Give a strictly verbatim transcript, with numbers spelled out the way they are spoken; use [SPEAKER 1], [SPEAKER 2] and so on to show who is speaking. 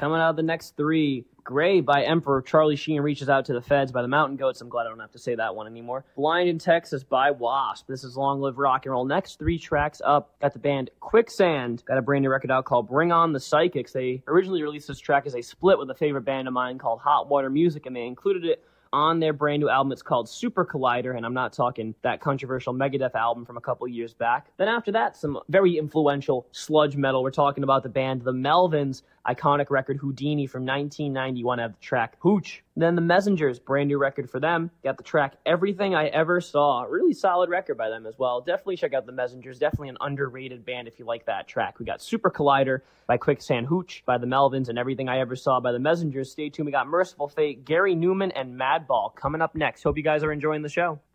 [SPEAKER 1] Coming out of the next three, Gray by Emperor. Charlie Sheen reaches out to the feds by the Mountain Goats. I'm glad I don't have to say that one anymore. Blind in Texas by Wasp. This is Long Live Rock and Roll. Next three tracks up, got the band Quicksand. Got a brand new record out called Bring On the Psychics. They originally released this track as a split with a favorite band of mine called Hot Water Music, and they included it on their brand new album. It's called Super Collider, and I'm not talking that controversial Megadeth album from a couple years back. Then after that, some very influential sludge metal. We're talking about the band The Melvins, iconic record Houdini from nineteen ninety-one, have the track Hooch. Then The Messengers, brand new record for them, got the track Everything I Ever Saw. Really solid record by them as well. Definitely check out The Messengers, definitely an underrated band if you like that track. We got Super Collider by Quicksand, Hooch by The Melvins, and Everything I Ever Saw by The Messengers. Stay tuned, we got Merciful Fate, Gary Newman, and Madball coming up next. Hope you guys are enjoying the show.